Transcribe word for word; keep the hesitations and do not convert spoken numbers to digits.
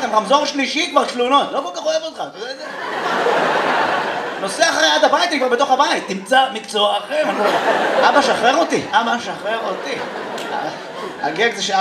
כאן רמזור שלישי כבר תלונות, לא כל כך אוהב אותך, אתה יודע את זה? נוסע אחרי עד הבית, אני כבר בתוך הבית, תמצא מקצוע אחר. אבא, שחרר אותי, אבא, שחרר אותי. הגג זה ש...